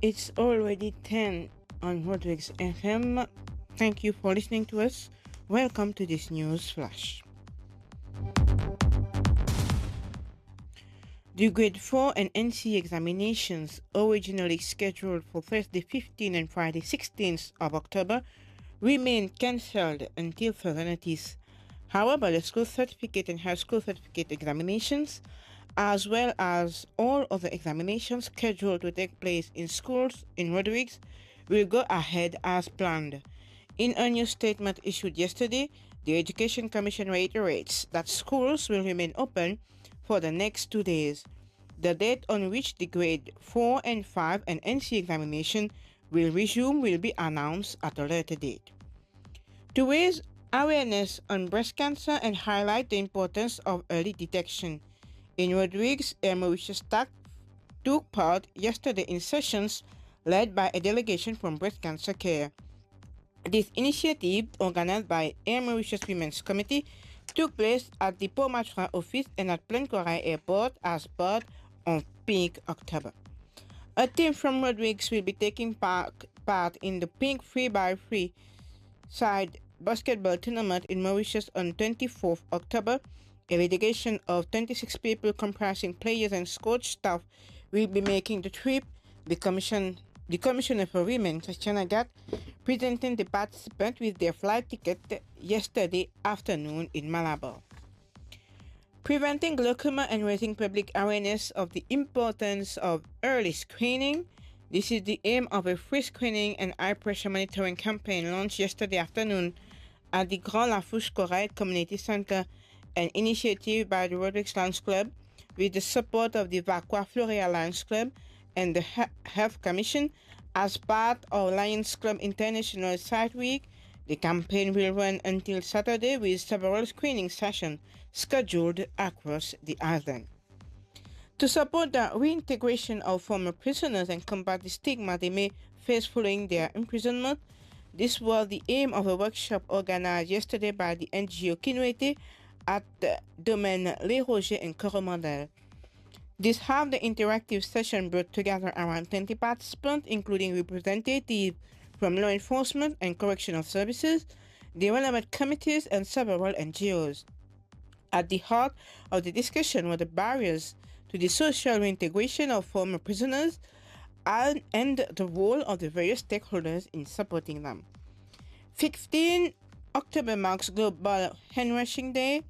It's already 10 on Rodriguez FM. Thank you for listening to us. Welcome to this news flash. The Grade 4 and NC examinations, originally scheduled for Thursday 15 and Friday 16th of October, remain cancelled until further notice. However, the school certificate and high school certificate examinations, as well as all other examinations scheduled to take place in schools in Rodriguez, will go ahead as planned. In a new statement issued yesterday, the Education Commission reiterates that schools will remain open for the next 2 days. The date on which the grade 4 and 5 and NC examination will resume will be announced at a later date. To raise awareness on breast cancer and highlight the importance of early detection, in Rodriguez, Air Mauritius staff took part yesterday in sessions led by a delegation from Breast Cancer Care. This initiative, organized by Air Mauritius Women's Committee, took place at the Port Mathurin office and at Plaine Corail Airport as part of Pink October. A team from Rodriguez will be taking part in the Pink 3x3 side basketball tournament in Mauritius on 24th October. A delegation of 26 people comprising players and coach staff will be making the trip. The Commissioner for Women, Christiana Gatt, presenting the participants with their flight ticket yesterday afternoon in Malabo. Preventing glaucoma and raising public awareness of the importance of early screening. This is the aim of a free screening and eye pressure monitoring campaign launched yesterday afternoon at the Grand Lafourche Corail Community Center, an initiative by the Rodriguez Lions Club with the support of the Vaqua Florea Lions Club and the Health Commission as part of Lions Club International Site Week. The campaign will run until Saturday with several screening sessions scheduled across the island. To support the reintegration of former prisoners and combat the stigma they may face following their imprisonment, this was the aim of a workshop organized yesterday by the NGO Kinuete at the Domaine Les Rogers in Coromandel. This half-day interactive session brought together around 20 participants, including representatives from law enforcement and correctional services, the relevant committees, and several NGOs. At the heart of the discussion were the barriers to the social reintegration of former prisoners and the role of the various stakeholders in supporting them. 15 October marks Global Handwashing Day.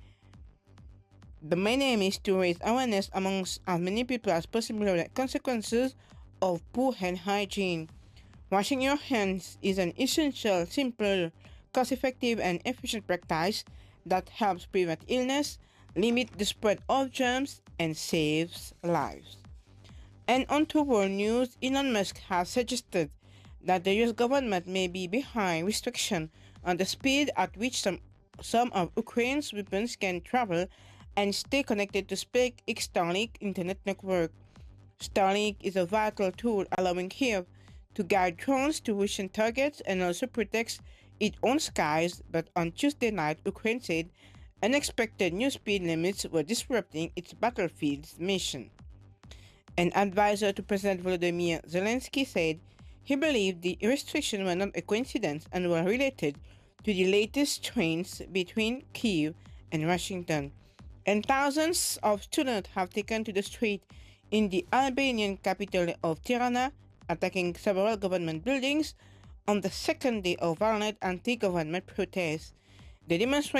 The main aim is to raise awareness amongst as many people as possible of the consequences of poor hand hygiene. Washing your hands is an essential, simple, cost-effective, and efficient practice that helps prevent illness, limit the spread of germs, and saves lives. And on to world news, Elon Musk has suggested that the US government may be behind restriction on the speed at which some of Ukraine's weapons can travel and stay connected to SpaceX Starlink internet network. Starlink is a vital tool allowing Kyiv to guide drones to Russian targets and also protects its own skies, but on Tuesday night, Ukraine said unexpected new speed limits were disrupting its battlefield's mission. An advisor to President Volodymyr Zelensky said he believed the restrictions were not a coincidence and were related to the latest trains between Kyiv and Washington. And thousands of students have taken to the street in the Albanian capital of Tirana, attacking several government buildings on the second day of violent anti-government protests. The demonstration